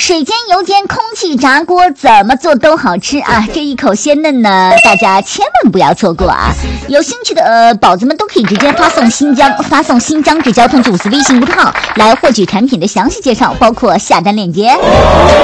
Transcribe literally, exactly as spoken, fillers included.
水煎油煎空气炸锅怎么做都好吃啊！这一口鲜嫩呢，大家千万不要错过啊！有兴趣的呃宝子们都可以直接发送新疆，发送新疆至交通九四微信公号来获取产品的详细介绍，包括下单链接。